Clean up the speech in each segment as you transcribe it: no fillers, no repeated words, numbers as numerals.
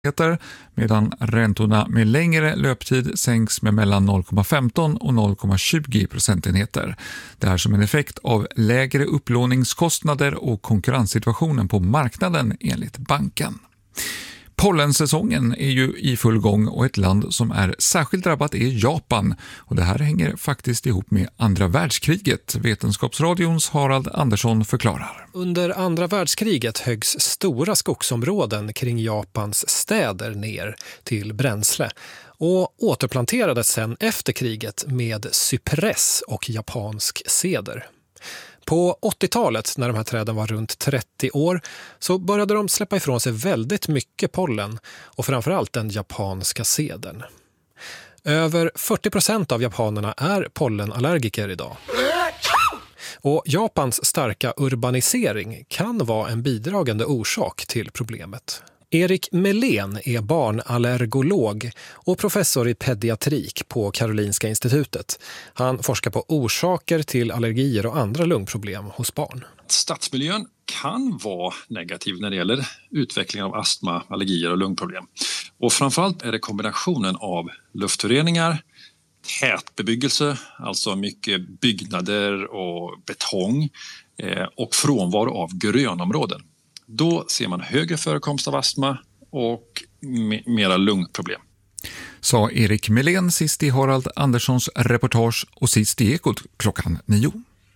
medan räntorna med längre löptid sänks med mellan 0,15 och 0,20 procentenheter. Det är som en effekt av lägre upplåningskostnader och konkurrenssituationen på marknaden enligt banken. Pollensäsongen är ju i full gång och ett land som är särskilt drabbat är Japan. Och det här hänger faktiskt ihop med andra världskriget. Vetenskapsradions Harald Andersson förklarar. Under andra världskriget höggs stora skogsområden kring Japans städer ner till bränsle och återplanterades sedan efter kriget med cypress och japansk ceder. På 80-talet, när de här träden var runt 30 år, så började de släppa ifrån sig väldigt mycket pollen och framförallt den japanska cedern. Över 40% av japanerna är pollenallergiker idag. Och Japans starka urbanisering kan vara en bidragande orsak till problemet. Erik Melén är barnallergolog och professor i pediatrik på Karolinska institutet. Han forskar på orsaker till allergier och andra lungproblem hos barn. Stadsmiljön kan vara negativ när det gäller utvecklingen av astma, allergier och lungproblem. Och framförallt är det kombinationen av luftföroreningar, tätbebyggelse, alltså mycket byggnader och betong och frånvaro av grönområden. Då ser man högre förekomst av astma och mera lungproblem. Sa Erik Melén sist i Harald Anderssons reportage och sist i Ekot klockan 9.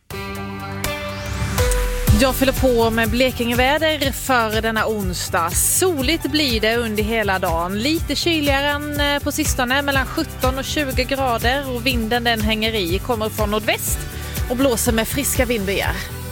Jag fyller på med Blekingeväder för denna onsdag. Soligt blir det under hela dagen. Lite kyligare än på sistone, mellan 17 och 20 grader. Och vinden den hänger i, kommer från nordväst och blåser med friska vindbyar.